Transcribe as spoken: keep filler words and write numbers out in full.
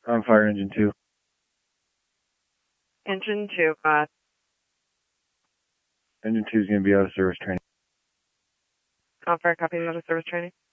On fire engine two. Engine two, uh, Engine two is going to be out of service training. on fire, copy, out of service training.